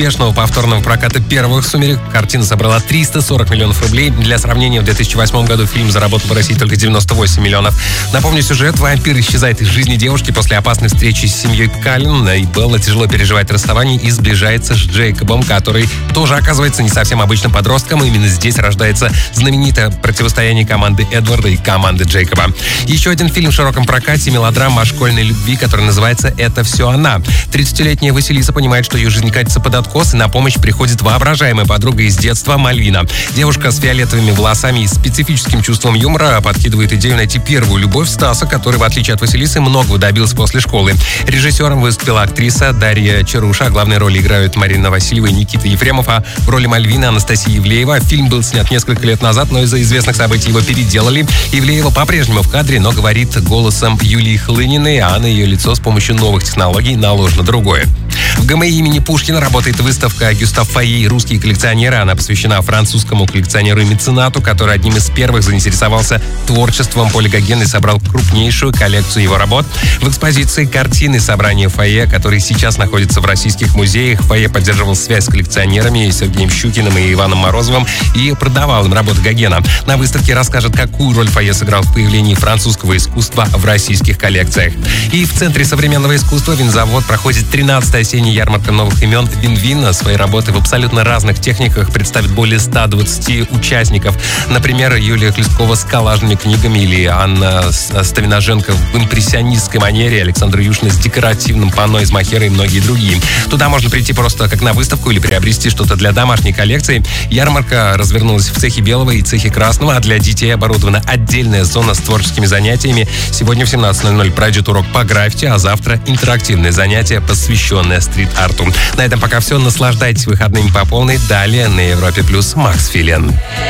успешного повторного проката первых «Сумерек» картина собрала 340 миллионов рублей. Для сравнения, в 2008 году фильм заработал в России только 98 миллионов. Напомню сюжет. Вампир исчезает из жизни девушки после опасной встречи с семьей Каллен, и Белла тяжело переживает расставание и сближается с Джейкобом, который тоже оказывается не совсем обычным подростком. Именно здесь рождается знаменитое противостояние команды Эдварда и команды Джейкоба. Еще один фильм в широком прокате — мелодрама о школьной любви, который называется «Это все она». 30-летняя Василиса понимает, что ее жизнь катится под откос, и на помощь приходит воображаемая подруга из детства Мальвина. Девушка с фиолетовыми волосами и специфическим чувством юмора подкидывает идею найти первую любовь Стаса, который, в отличие от Василисы, многого добился после школы. Режиссером выступила актриса Дарья Чаруша. Главные роли играют Марина Васильева и Никита Ефремов, а в роли Мальвины Анастасия Ивлеева. Фильм был снят несколько лет назад, но из-за известных событий его переделали. Ивлеева по-прежнему в кадре, но говорит голосом Юлии Хлыниной, а на ее лицо с помощью новых технологий наложено другое. В ГМИ имени Пушкина работает выставка «Гюстав Фае. Русские коллекционеры». Она посвящена французскому коллекционеру и меценату, который одним из первых заинтересовался творчеством Поля Гогена и собрал крупнейшую коллекцию его работ. В экспозиции картины собрания Фае, которые сейчас находятся в российских музеях. Фае поддерживал связь с коллекционерами Сергеем Щукиным и Иваном Морозовым и продавал им работы Гогена. На выставке расскажет, какую роль Фае сыграл в появлении французского искусства в российских коллекциях. И в Центре современного искусства «Винзавод» проходит 13-я осенняя ярмарка новых имен «Вин-Вин». Свои работы в абсолютно разных техниках представит более 120 участников. Например, Юлия Хлесткова с коллажными книгами, или Анна Ставиноженко в импрессионистской манере, Александр Юшин с декоративным панно из мохера и многие другие. Туда можно прийти просто как на выставку или приобрести что-то для домашней коллекции. Ярмарка развернулась в цехе белого и цехе красного, а для детей оборудована отдельная зона с творческими занятиями. Сегодня в 17:00 пройдет урок по граффити, а завтра интерактивное занятие, посвященное стрит-арту. На этом пока все. Наслаждайтесь выходными по полной. Далее на Европе Плюс Макс Филен.